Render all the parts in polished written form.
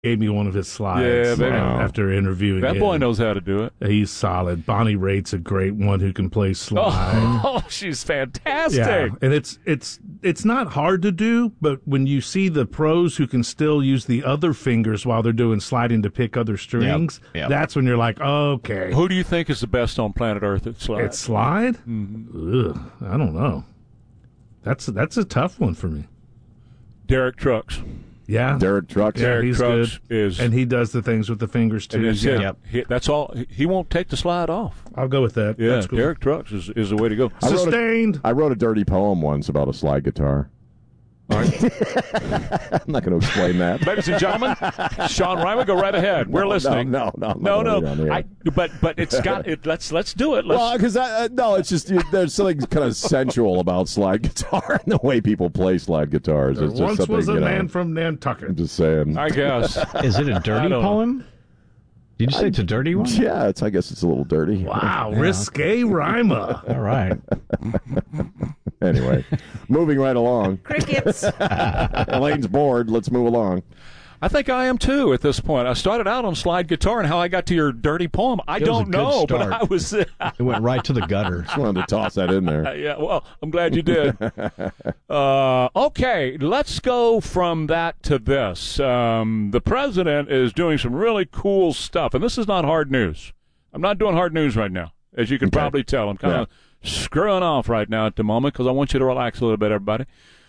gave me one of his slides after interviewing that him. boy knows how to do it. He's solid. Bonnie Raitt's a great one who can play slide. Oh, she's fantastic. Yeah, and it's not hard to do, but when you see the pros who can still use the other fingers while they're doing sliding to pick other strings, that's when you're like, okay. Who do you think is the best on planet Earth at slide? At slide? Mm-hmm. Ugh, I don't know. That's a tough one for me. Derek Trucks. Yeah, Derek Trucks. Yeah, he's Trucks good. And he does the things with the fingers too. That's all. He won't take the slide off. I'll go with that. Yeah, that's cool. Derek Trucks is the way to go. Sustained. I wrote a dirty poem once about a slide guitar. I'm not going to explain that. Ladies and gentlemen, Sean Reimer, go right ahead. We're listening. No. But it's got it. Let's do it. Well, because it's just there's something kind of sensual about slide guitar and the way people play slide guitars. There it's just once was a you know, man from Nantucket. I'm just saying. I guess. Is it a dirty poem? Did you say it's a dirty one? Yeah, I guess it's a little dirty. Wow, risque rhymer. All right. Anyway, moving right along. Crickets. Elaine's bored. Let's move along. I think I am too at this point. I started out on slide guitar, and how I got to your dirty poem, I don't know, but I was. It went right to the gutter. Just wanted to toss that in there. Yeah, well, I'm glad you did. Okay, let's go from that to this. The president is doing some really cool stuff, and this is not hard news. I'm not doing hard news right now, as you can probably tell. I'm kind of screwing off right now at the moment because I want you to relax a little bit, everybody.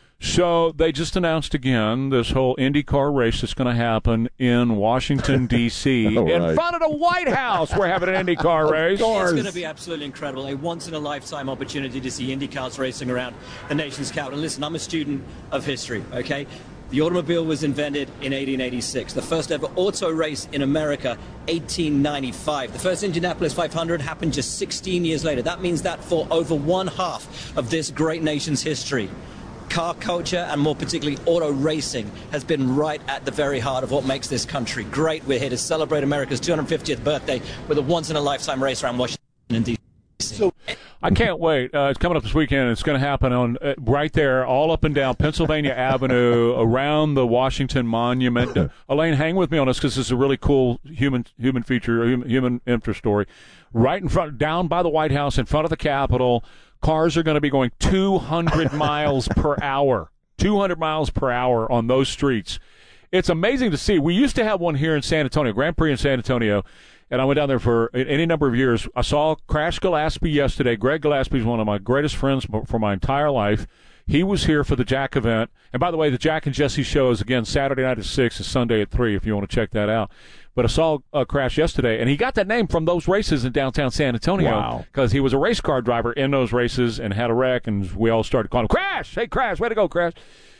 So they just announced again this whole IndyCar race that's going to happen in Washington, D.C. In front of the White House. We're having an IndyCar race. It's going to be absolutely incredible. A once-in-a-lifetime opportunity to see Indy cars racing around the nation's capital. And listen, I'm a student of history, okay? The automobile was invented in 1886. The first ever auto race in America, 1895. The first Indianapolis 500 happened just 16 years later. That means that for over one half of this great nation's history, car culture, and more particularly auto racing, has been right at the very heart of what makes this country great. We're here to celebrate America's 250th birthday with a once-in-a-lifetime race around Washington, D.C. So I can't wait. It's coming up this weekend. It's going to happen on right there, all up and down Pennsylvania Avenue, around the Washington Monument. Elaine, hang with me on this because this is a really cool human feature, human interest story. Right in front, down by the White House, in front of the Capitol. Cars are going to be going 200 miles per hour. 200 miles per hour on those streets. It's amazing to see. We used to have one here in San Antonio, Grand Prix in San Antonio, and I went down there for any number of years. I saw Crash Gillespie yesterday. Greg Gillespie is one of my greatest friends for my entire life. He was here for the Jack event. And by the way, the Jack and Jesse show is, again, Saturday night at 6 and Sunday at 3 if you want to check that out. But I saw Crash yesterday, and he got that name from those races in downtown San Antonio because he was a race car driver in those races and had a wreck, and we all started calling him, Crash! Hey, Crash! Way to go, Crash!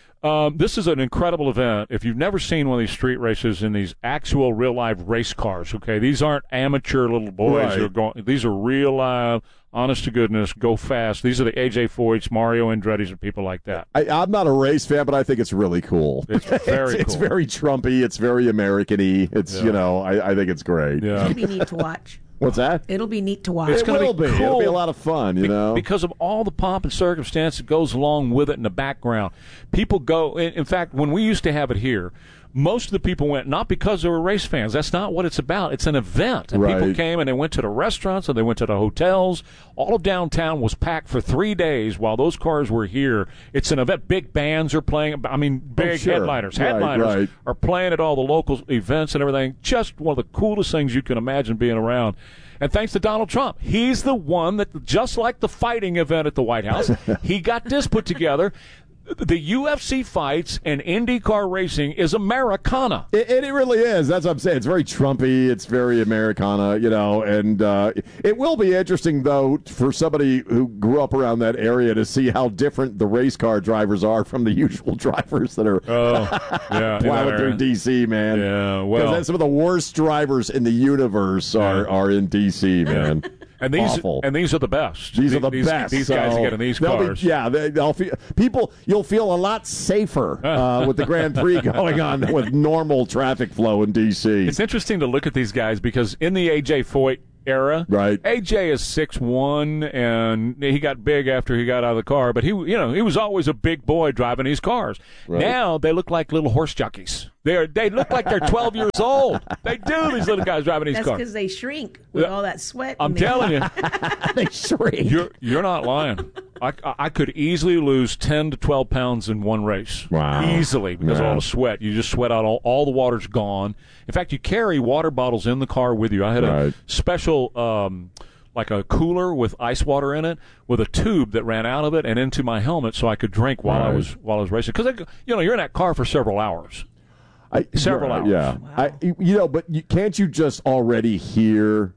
This is an incredible event. If you've never seen one of these street races in these actual real-life race cars, okay, these aren't amateur little boys who are going. These are real-life, honest-to-goodness, go fast. These are the A.J. Foyts, Mario Andretti's, and people like that. I'm not a race fan, but I think it's really cool. It's very cool. It's very Trumpy. It's very American-y. It's, I think it's great. Yeah. It'll be neat to watch. What's that? It'll be neat to watch. It's going to be cool. It'll be a lot of fun, because of all the pomp and circumstance that goes along with it in the background. People go. In fact, when we used to have it here, most of the people went not because they were race fans. That's not what it's about. It's an event, and people came and they went to the restaurants and they went to the hotels. All of downtown was packed for 3 days while those cars were here. It's an event. Big bands are playing. I mean, big headliners. Headliners are playing at all the local events and everything. Just one of the coolest things you can imagine being around. And thanks to Donald Trump, he's the one that, just like the fighting event at the White House, he got this put together. The UFC fights and IndyCar racing is Americana. It really is. That's what I'm saying. It's very Trumpy. It's very Americana, and it will be interesting, though, for somebody who grew up around that area to see how different the race car drivers are from the usual drivers that are plowing through D.C., man. Yeah, well. Because some of the worst drivers in the univerf are in D.C., man. And these are the best. These are the best. These guys get in these cars. You'll feel a lot safer with the Grand Prix going on with normal traffic flow in D.C. It's interesting to look at these guys because in the A.J. Foyt era. Right. AJ is 6'1", and he got big after he got out of the car, but he was always a big boy driving these cars. Right. Now they look like little horse jockeys. They look like they're 12 years old. They do, these little guys driving these cars. That's because they shrink with all that sweat. I'm telling you. They shrink. You're not lying. I could easily lose 10 to 12 pounds in one race. Wow. Easily, because of all the sweat. You just sweat out, all the water's gone. In fact, you carry water bottles in the car with you. I had a special, like a cooler with ice water in it, with a tube that ran out of it and into my helmet, so I could drink while I was racing. Because you're in that car for several hours. Several hours. Yeah. Wow. But can't you just already hear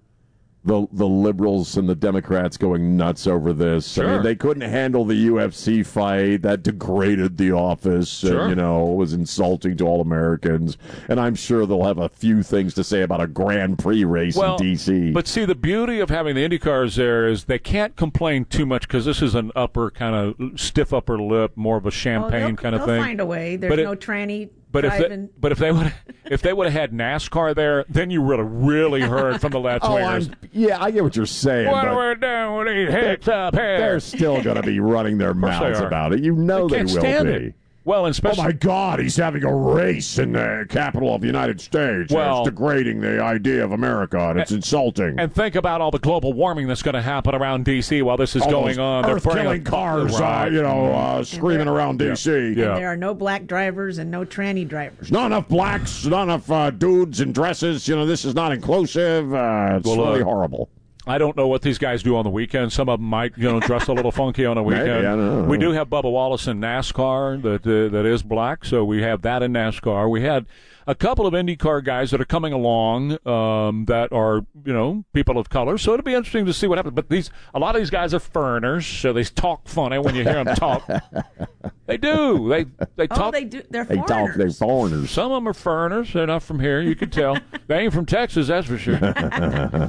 the liberals and the Democrats going nuts over this? Sure. I mean, they couldn't handle the UFC fight. That degraded the office. Sure. And, was insulting to all Americans. And I'm sure they'll have a few things to say about a Grand Prix race in D.C. But see, the beauty of having the Indy cars there is they can't complain too much because this is an kind of stiff upper lip, more of a champagne kind of thing. They'll find a way. There's no tranny. But if they would have had NASCAR there, then you would have really heard from the left wingers. I get what you're saying. What are we doing with these hits up here? They're still going to be running their mouths about it. They will be. Well, and especially, oh my God, he's having a race in the capital of the United States. Well, it's degrading the idea of America, and it's insulting. And think about all the global warming that's going to happen around D.C. while this is going on. Earth-killing cars, screaming around D.C. And there are no black drivers and no tranny drivers. Not enough blacks, not enough dudes in dresses. This is not inclusive. It's really horrible. I don't know what these guys do on the weekend. Some of them might, dress a little funky on the weekend. Maybe, I don't know. We do have Bubba Wallace in NASCAR that is black, so we have that in NASCAR. We had a couple of IndyCar guys that are coming along that are, people of color. So it'll be interesting to see what happens. But a lot of these guys are foreigners, so they talk funny when you hear them talk. They do. They talk. They do. They're foreigners. They're foreigners. Some of them are foreigners. They're not from here. You can tell. They ain't from Texas, that's for sure.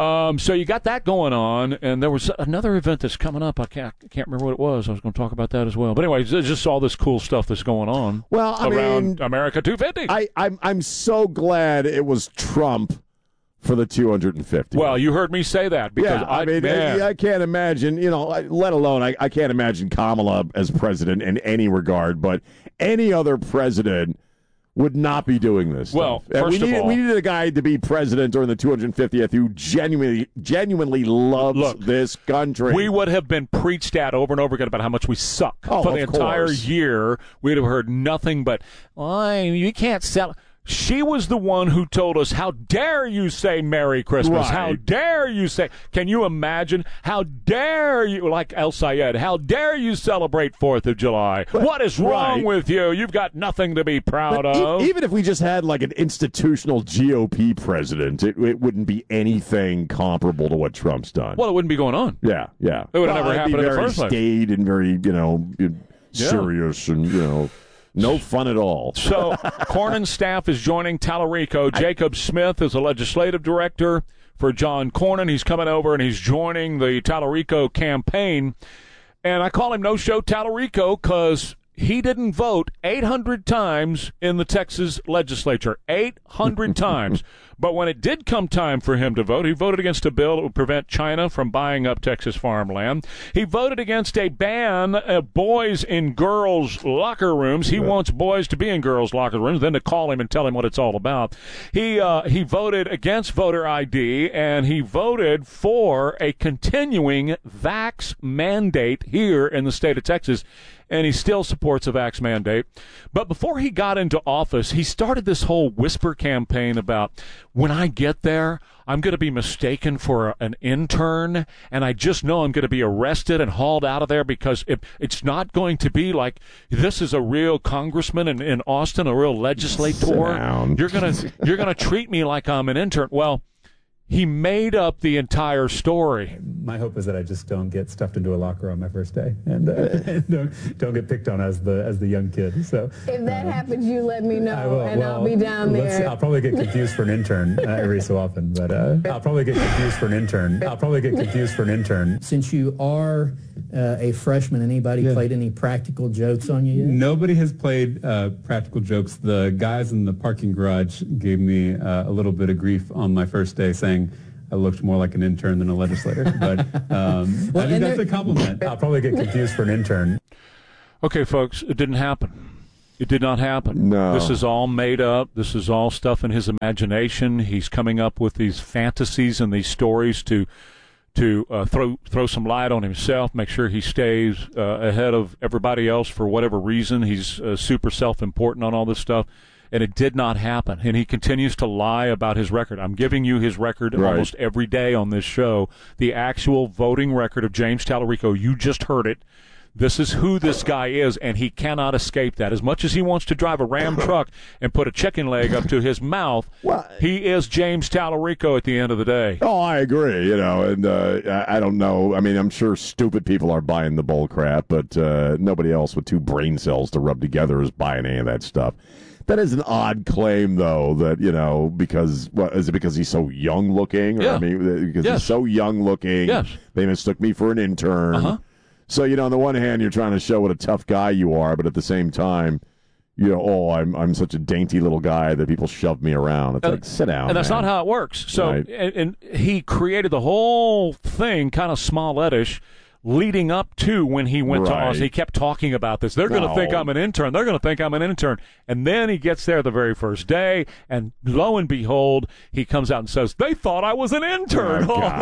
So you got that going on, and there was another event that's coming up. I can't remember what it was. I was going to talk about that as well. But anyway, just all this cool stuff that's going on. Around America 250. I'm so glad it was Trump for the 250. Well, you heard me say that because I can't imagine. Let alone I can't imagine Kamala as president in any regard, but any other president would not be doing this. Well, we needed a guy to be president during the 250th who genuinely loves this country. We would have been preached at over and over again about how much we suck. For the entire year, we'd have heard nothing but, you can't sell. She was the one who told us, how dare you say Merry Christmas? Right. How dare you say, can you imagine? How dare you, like El Sayed, how dare you celebrate 4th of July? What is wrong with you? You've got nothing to be proud of. Even if we just had like an institutional GOP president, it wouldn't be anything comparable to what Trump's done. Well, it wouldn't be going on. Yeah. It would have never happened in the first place. Staid and very, serious and, no fun at all. So Cornyn's staff is joining Tallarico. Jacob Smith is a legislative director for John Cornyn. He's coming over and he's joining the Tallarico campaign. And I call him No-Show Tallarico because he didn't vote 800 times in the Texas legislature. 800 times. But when it did come time for him to vote, he voted against a bill that would prevent China from buying up Texas farmland. He voted against a ban of boys in girls' locker rooms. He wants boys to be in girls' locker rooms, then to call him and tell him what it's all about. He voted against voter ID, and he voted for a continuing vax mandate here in the state of Texas. And he still supports a vax mandate. But before he got into office, he started this whole whisper campaign about, when I get there, I'm going to be mistaken for an intern, and I just know I'm going to be arrested and hauled out of there because it's not going to be like this is a real congressman in Austin, a real legislator. You're gonna treat me like I'm an intern. Well, he made up the entire story. My hope is that I just don't get stuffed into a locker on my first day, and don't get picked on as the young kid. So if that happens, you let me know, I'll be down there. I'll probably get confused for an intern every so often, but I'll probably get confused for an intern. Since you are a freshman, anybody played any practical jokes on you yet? Nobody has played practical jokes. The guys in the parking garage gave me a little bit of grief on my first day, saying I looked more like an intern than a legislator. But I think that's a compliment. I'll probably get confused for an intern. Okay, folks, it didn't happen. It did not happen. No. This is all made up. This is all stuff in his imagination. He's coming up with these fantasies and these stories to throw some light on himself, make sure he stays ahead of everybody else for whatever reason. He's super self-important on all this stuff, and it did not happen. And he continues to lie about his record. I'm giving you his record almost every day on this show, the actual voting record of James Tallarico. You just heard it. This is who this guy is, and he cannot escape that. As much as he wants to drive a Ram truck and put a chicken leg up to his mouth, he is James Tallarico at the end of the day. Oh, I agree, and I don't know. I mean, I'm sure stupid people are buying the bull crap, but nobody else with two brain cells to rub together is buying any of that stuff. That is an odd claim, though, that, because, is it because he's so young looking? Or, Yeah. I mean, because he's so young looking, they mistook me for an intern. Uh-huh. So, on the one hand, you're trying to show what a tough guy you are, but at the same time, I'm such a dainty little guy that people shove me around. It's like, sit down. And that's not how it works. So, and he created the whole thing kind of Smollett-ish leading up to when he went to Austin. He kept talking about this. They're going to think I'm an intern. They're going to think I'm an intern. And then he gets there the very first day, and lo and behold, he comes out and says, they thought I was an intern.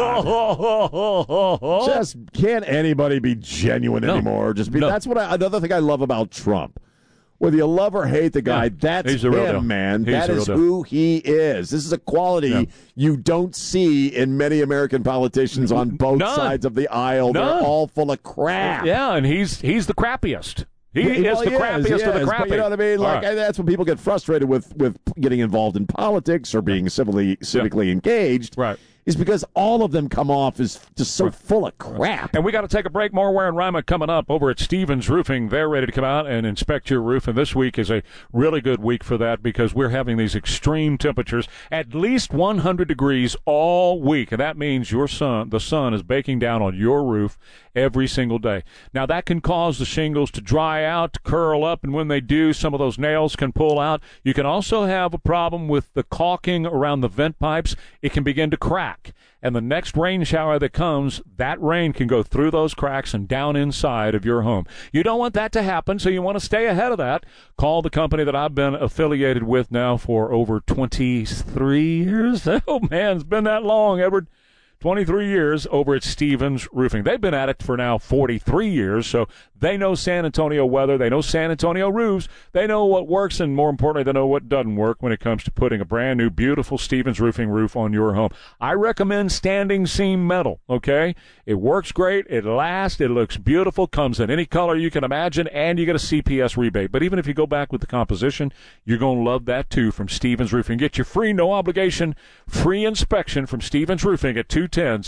Just can't anybody be genuine anymore? That's what another thing I love about Trump. Whether you love or hate the guy, that's him, man. That is who he is. This is a quality you don't see in many American politicians on both sides of the aisle. They're all full of crap. Yeah, and he's the crappiest. He is the crappiest of the crappy. But you know what I mean? That's when people get frustrated with getting involved in politics or being civically engaged. Right. Is because all of them come off as just so full of crap. And we got to take a break. More Ware and Rima coming up over at Stevens Roofing. They're ready to come out and inspect your roof. And this week is a really good week for that because we're having these extreme temperatures, at least 100 degrees all week. And that means the sun is baking down on your roof every single day. Now, that can cause the shingles to dry out, to curl up, and when they do, some of those nails can pull out. You can also have a problem with the caulking around the vent pipes. It can begin to crack. And the next rain shower that comes, that rain can go through those cracks and down inside of your home. You don't want that to happen, so you want to stay ahead of that. Call the company that I've been affiliated with now for over 23 years. Oh, man, it's been that long, Edward. 23 years over at Stevens Roofing. They've been at it for now 43 years, so they know San Antonio weather. They know San Antonio roofs. They know what works, and more importantly, they know what doesn't work when it comes to putting a brand new, beautiful Stevens Roofing roof on your home. I recommend standing seam metal, okay? It works great. It lasts. It looks beautiful. Comes in any color you can imagine, and you get a CPS rebate. But even if you go back with the composition, you're going to love that, too, from Stevens Roofing. Get your free, no obligation, free inspection from Stevens Roofing at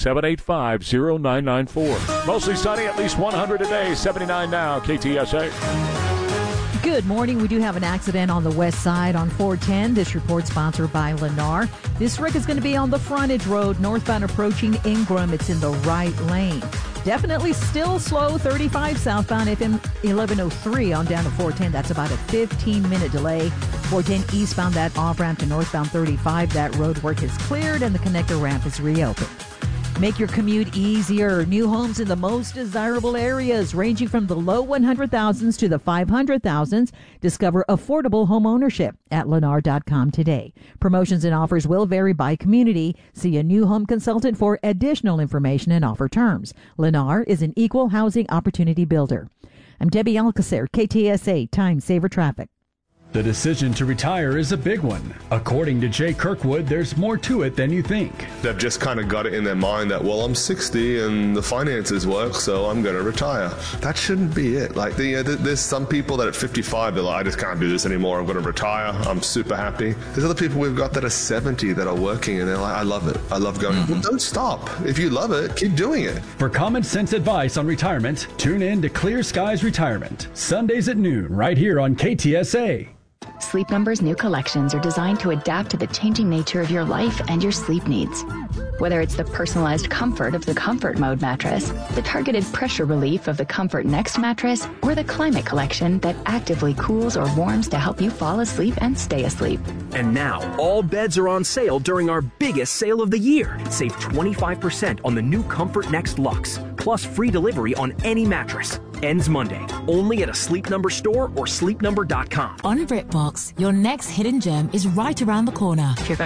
210-785-0994. Mostly sunny, at least 100 a day, 79 now, KTSA. Good morning. We do have an accident on the west side on 410. This report sponsored by Lennar. This wreck is going to be on the frontage road, northbound approaching Ingram. It's in the right lane. Definitely still slow, 35 southbound FM 1103 on down to 410. That's about a 15-minute delay. 410 eastbound, that off-ramp to northbound 35. That road work is cleared and the connector ramp is reopened. Make your commute easier. New homes in the most desirable areas, ranging from the low 100,000s to the 500,000s. Discover affordable home ownership at Lennar.com today. Promotions and offers will vary by community. See a new home consultant for additional information and offer terms. Lennar is an equal housing opportunity builder. I'm Debbie Alcacer, KTSA Time Saver Traffic. The decision to retire is a big one. According to Jay Kirkwood, there's more to it than you think. They've just kind of got it in their mind that, well, I'm 60 and the finances work, so I'm going to retire. That shouldn't be it. Like, there's some people that at 55, they're like, I just can't do this anymore. I'm going to retire. I'm super happy. There's other people we've got that are 70 that are working and they're like, I love it. I love going. Well, don't stop. If you love it, keep doing it. For common sense advice on retirement, tune in to Clear Skies Retirement. Sundays at noon, right here on KTSA. Sleep Number's new collections are designed to adapt to the changing nature of your life and your sleep needs. Whether it's the personalized comfort of the Comfort Mode mattress, the targeted pressure relief of the Comfort Next mattress, or the Climate Collection that actively cools or warms to help you fall asleep and stay asleep. And now, all beds are on sale during our biggest sale of the year. Save 25% on the new Comfort Next Luxe, plus free delivery on any mattress. Ends Monday, only at a Sleep Number store or sleepnumber.com. On BritBox, your next hidden gem is right around the corner.